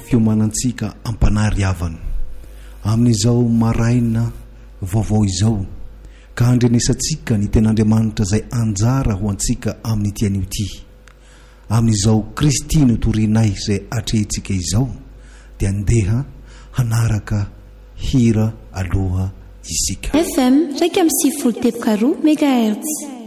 fiomanantsika ampanary havana amin'izao maraina vaovao izao ka andrenesantsika ny ten'Andriamanitra izay anjara ho antsika amin'ny tian'io ty amin'izao Kristy no torinay izay atrehintsika izao dia andeha hanaraka hira aloha isika. FM 102.3 MHz